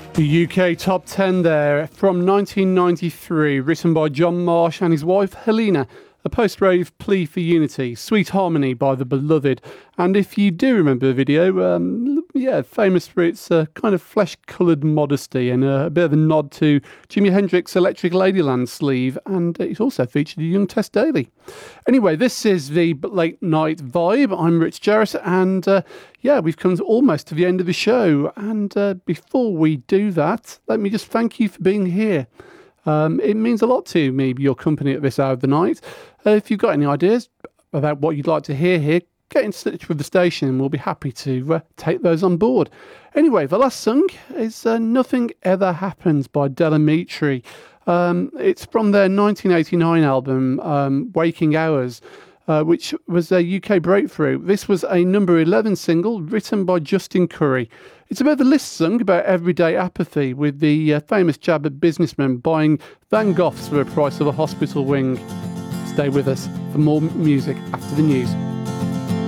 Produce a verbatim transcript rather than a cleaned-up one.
The U K Top ten there from nineteen ninety-three, written by John Marsh and his wife Helena. A post-rave plea for unity, Sweet Harmony by The Beloved. And if you do remember the video, um, yeah, famous for its uh, kind of flesh-coloured modesty and uh, a bit of a nod to Jimi Hendrix's Electric Ladyland sleeve, and it also featured a young Tess Daly. Anyway, this is the Late Night Vibe. I'm Rich Jarrett, and uh, yeah, we've come to almost to the end of the show. And uh, before we do that, let me just thank you for being here. Um, it means a lot to me, your company at this hour of the night. Uh, if you've got any ideas about what you'd like to hear here, get in touch with the station and we'll be happy to uh, take those on board. Anyway, the last song is uh, Nothing Ever Happens by Del Amitri. Um, it's from their nineteen eighty-nine album, um, Waking Hours, uh, which was a U K breakthrough. This was a number eleven single written by Justin Curry. It's a bit of a list song about everyday apathy, with the uh, famous jabber businessman buying Van Goghs for the price of a hospital wing. Stay with us for more music after the news.